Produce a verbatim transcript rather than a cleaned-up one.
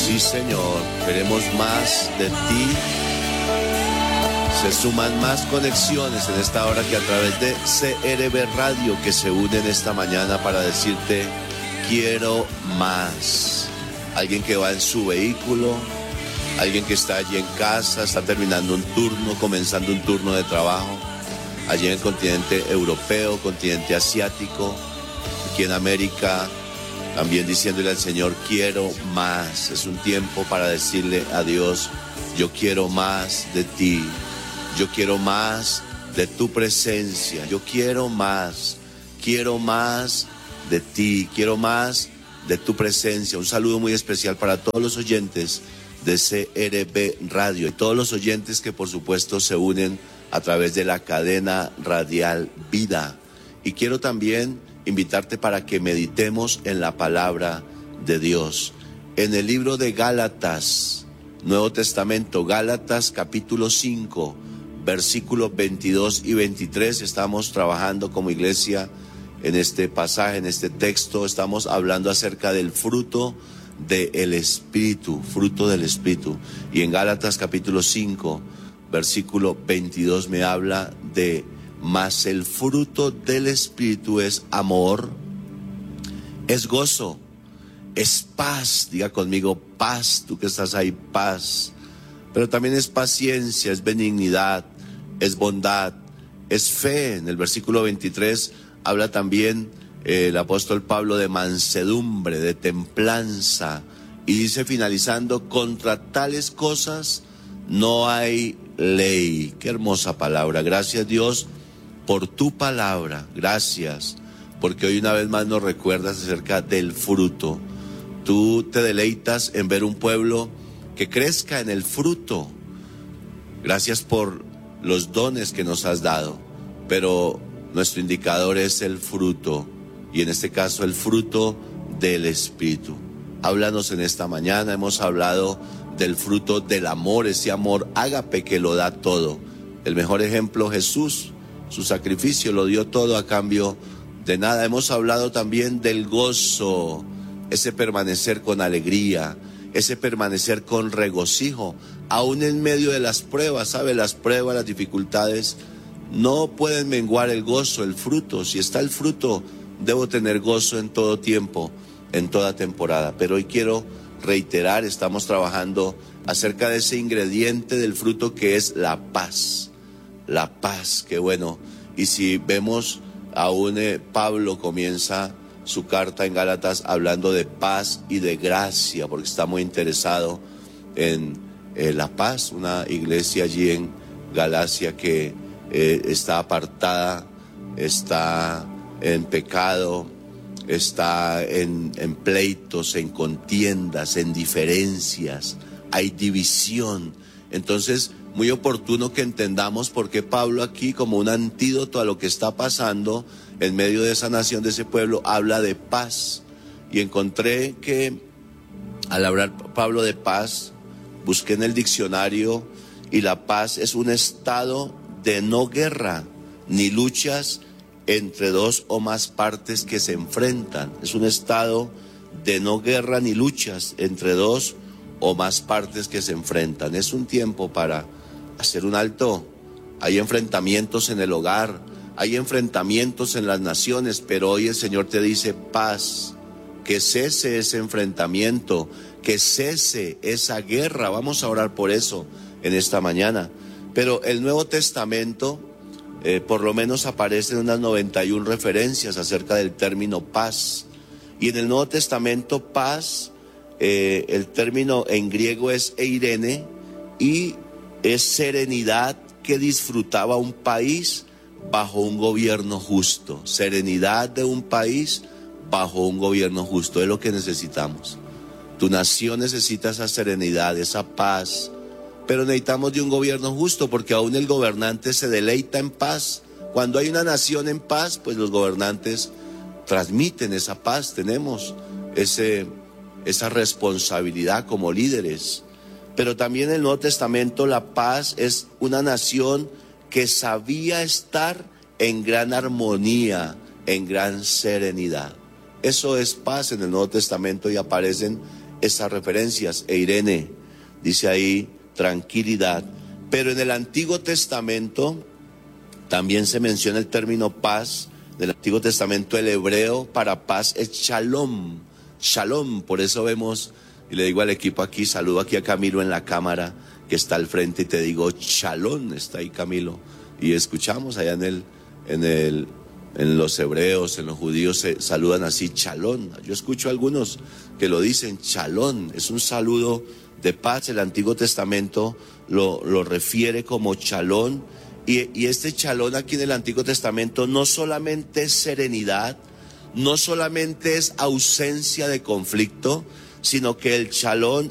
Sí, Señor, queremos más de ti. Se suman más conexiones en esta hora que a través de C R B Radio, que se unen esta mañana para decirte, quiero más. Alguien que va en su vehículo, alguien que está allí en casa, está terminando un turno, comenzando un turno de trabajo, allí en el continente europeo, continente asiático, aquí en América, también diciéndole al Señor, quiero más. Es un tiempo para decirle a Dios, yo quiero más de ti, yo quiero más de tu presencia, yo quiero más, quiero más de ti, quiero más de tu presencia. Un saludo muy especial para todos los oyentes de C R B Radio y todos los oyentes que por supuesto se unen a través de la cadena radial Vida. Y quiero también invitarte para que meditemos en la palabra de Dios. En el libro de Gálatas, Nuevo Testamento, Gálatas capítulo cinco, versículos veintidós y veintitrés, estamos trabajando como iglesia en este pasaje, en este texto, estamos hablando acerca del fruto del Espíritu, fruto del Espíritu. Y en Gálatas capítulo cinco, versículo veintidós me habla de, mas el fruto del Espíritu es amor, es gozo, es paz, diga conmigo paz, tú que estás ahí, paz, pero también es paciencia, es benignidad, es bondad, es fe. En el versículo veintitrés habla también eh, el apóstol Pablo de mansedumbre, de templanza, y dice finalizando, contra tales cosas no hay ley. Qué hermosa palabra. Gracias, Dios, por tu palabra. Gracias, porque hoy una vez más nos recuerdas acerca del fruto. Tú te deleitas en ver un pueblo que crezca en el fruto. Gracias por los dones que nos has dado, pero nuestro indicador es el fruto, y en este caso el fruto del Espíritu. Háblanos en esta mañana. Hemos hablado del fruto del amor, ese amor ágape que lo da todo. El mejor ejemplo, Jesús, su sacrificio lo dio todo a cambio de nada. Hemos hablado también del gozo, ese permanecer con alegría, ese permanecer con regocijo, aún en medio de las pruebas. ¿Sabe? Las pruebas, las dificultades no pueden menguar el gozo, el fruto. Si está el fruto, debo tener gozo en todo tiempo, en toda temporada. Pero hoy quiero reiterar, estamos trabajando acerca de ese ingrediente del fruto que es la paz. La paz, qué bueno. Y si vemos, aún eh, Pablo comienza su carta en Gálatas hablando de paz y de gracia, porque está muy interesado en eh, la paz. Una iglesia allí en Galacia que eh, está apartada, está en pecado, está en, en pleitos, en contiendas, en diferencias, hay división. Entonces, muy oportuno que entendamos por qué Pablo aquí, como un antídoto a lo que está pasando en medio de esa nación, de ese pueblo, habla de paz. Y encontré que al hablar Pablo de paz, busqué en el diccionario, y la paz es un estado de no guerra ni luchas entre dos o más partes que se enfrentan. Es un estado de no guerra ni luchas entre dos o más partes que se enfrentan. Es un tiempo para hacer un alto. Hay enfrentamientos en el hogar, hay enfrentamientos en las naciones, pero hoy el Señor te dice paz, que cese ese enfrentamiento, que cese esa guerra. Vamos a orar por eso en esta mañana. Pero el Nuevo Testamento, eh, por lo menos aparecen unas noventa y una referencias acerca del término paz. Y en el Nuevo Testamento, paz, eh, el término en griego es eirene, y es serenidad que disfrutaba un país bajo un gobierno justo. Serenidad de un país bajo un gobierno justo, es lo que necesitamos. Tu nación necesita esa serenidad, esa paz, pero necesitamos de un gobierno justo, porque aún el gobernante se deleita en paz. Cuando hay una nación en paz, pues los gobernantes transmiten esa paz. Tenemos ese, esa responsabilidad como líderes. Pero también en el Nuevo Testamento la paz es una nación que sabía estar en gran armonía, en gran serenidad. Eso es paz en el Nuevo Testamento, y aparecen estas referencias. E Irene dice ahí tranquilidad. Pero en el Antiguo Testamento también se menciona el término paz. En el Antiguo Testamento el hebreo para paz es shalom. Shalom, por eso vemos, y le digo al equipo aquí, saludo aquí a Camilo en la cámara que está al frente y te digo shalom, está ahí Camilo. Y escuchamos allá en el, en el, en los hebreos, en los judíos se saludan así, shalom. Yo escucho a algunos que lo dicen, shalom, es un saludo de paz. El Antiguo Testamento lo, lo refiere como shalom. Y, y este shalom aquí en el Antiguo Testamento no solamente es serenidad, no solamente es ausencia de conflicto, sino que el shalom